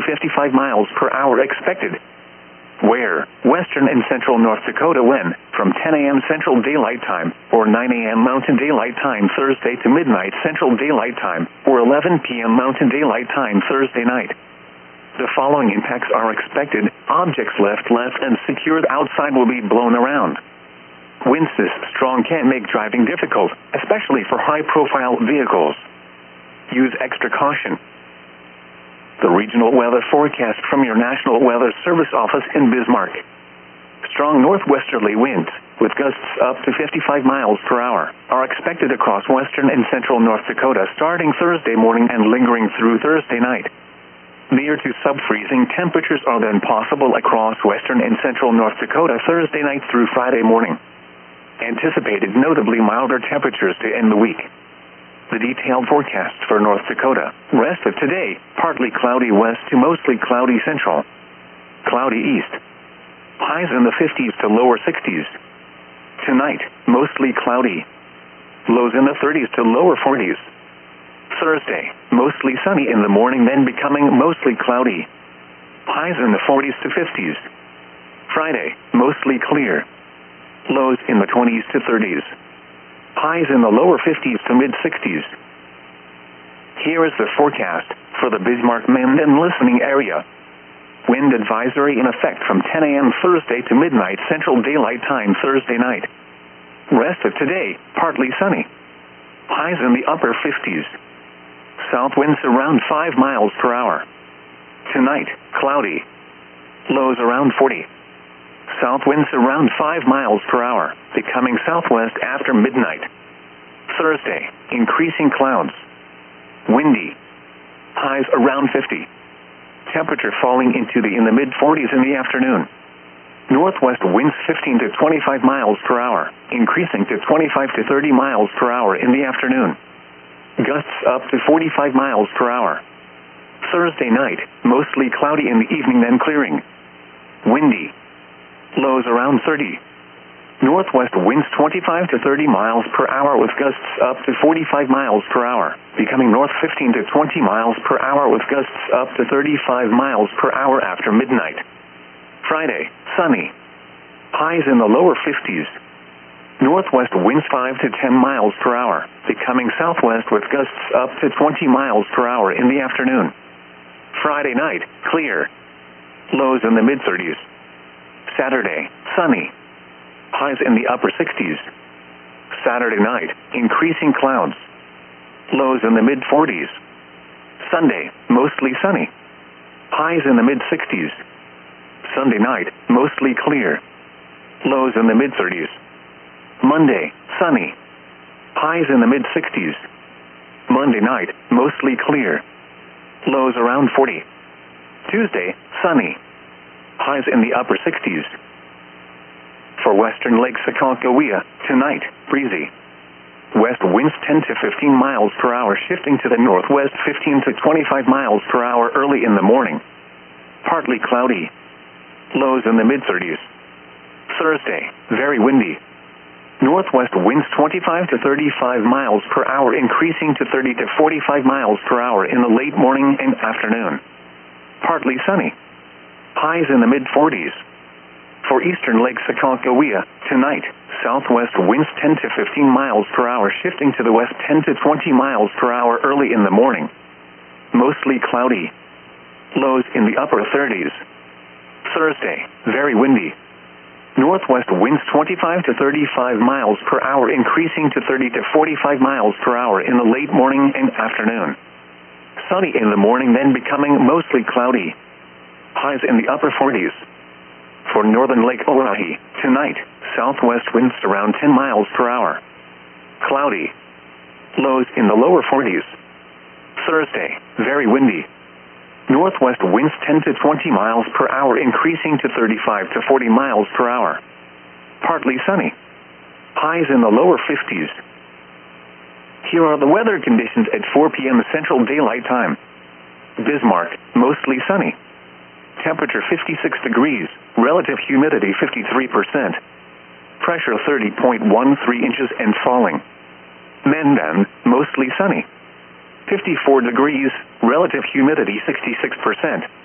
55 miles per hour expected. Where, western and central North Dakota when, from 10 a.m. Central Daylight Time, or 9 a.m. Mountain Daylight Time Thursday to midnight Central Daylight Time, or 11 p.m. Mountain Daylight Time Thursday night. The following impacts are expected: objects left and secured outside will be blown around. Winds this strong can make driving difficult, especially for high-profile vehicles. Use extra caution. The regional weather forecast from your National Weather Service office in Bismarck. Strong northwesterly winds, with gusts up to 55 miles per hour, are expected across western and central North Dakota starting Thursday morning and lingering through Thursday night. Near to sub-freezing temperatures are then possible across western and central North Dakota Thursday night through Friday morning. Anticipated notably milder temperatures to end the week. The detailed forecast for North Dakota: rest of today, partly cloudy west to mostly cloudy central. Cloudy east. Highs in the 50s to lower 60s. Tonight, mostly cloudy. Lows in the 30s to lower 40s. Thursday, mostly sunny in the morning, then becoming mostly cloudy. Highs in the 40s to 50s. Friday, mostly clear. Lows in the 20s to 30s. Highs in the lower 50s to mid-60s. Here is the forecast for the Bismarck-Minden listening area. Wind advisory in effect from 10 a.m. Thursday to midnight Central Daylight Time Thursday night. Rest of today, partly sunny. Highs in the upper 50s. South winds around 5 miles per hour. Tonight, cloudy. Lows around 40. South winds around 5 miles per hour, becoming southwest after midnight. Thursday, increasing clouds. Windy. Highs around 50. Temperature falling into in the mid-40s in the afternoon. Northwest winds 15 to 25 miles per hour, increasing to 25 to 30 miles per hour in the afternoon. Gusts up to 45 miles per hour. Thursday night, mostly cloudy in the evening, then clearing. Windy. Lows around 30. Northwest winds 25 to 30 miles per hour with gusts up to 45 miles per hour, becoming north 15 to 20 miles per hour with gusts up to 35 miles per hour after midnight. Friday, sunny. Highs in the lower 50s. Northwest winds 5 to 10 miles per hour, becoming southwest with gusts up to 20 miles per hour in the afternoon. Friday night, clear. Lows in the mid-30s. Saturday, sunny. Highs in the upper 60s. Saturday night, increasing clouds. Lows in the mid-40s. Sunday, mostly sunny. Highs in the mid-60s. Sunday night, mostly clear. Lows in the mid-30s. Monday, sunny. Highs in the mid-60s. Monday night, mostly clear. Lows around 40. Tuesday, sunny. Highs in the upper 60s. For western Lake Sakakawea, tonight, breezy. West winds 10 to 15 miles per hour, shifting to the northwest 15 to 25 miles per hour early in the morning. Partly cloudy. Lows in the mid-30s. Thursday, very windy. Northwest winds 25 to 35 miles per hour, increasing to 30 to 45 miles per hour in the late morning and afternoon. Partly sunny. Highs in the mid-40s. For eastern Lake Sakakawea, tonight, southwest winds 10 to 15 miles per hour, shifting to the west 10 to 20 miles per hour early in the morning. Mostly cloudy. Lows in the upper 30s. Thursday, very windy. Northwest winds 25 to 35 miles per hour, increasing to 30 to 45 miles per hour in the late morning and afternoon. Sunny in the morning, then becoming mostly cloudy. Highs in the upper 40s. For northern Lake Oahe, tonight, southwest winds around 10 miles per hour. Cloudy. Lows in the lower 40s. Thursday, very windy. Northwest winds 10 to 20 miles per hour, increasing to 35 to 40 miles per hour. Partly sunny. Highs in the lower 50s. Here are the weather conditions at 4 p.m. Central Daylight Time. Bismarck, mostly sunny. Temperature 56 degrees, relative humidity 53%. Pressure 30.13 inches and falling. Minden, mostly sunny. 54 degrees, relative humidity 66%.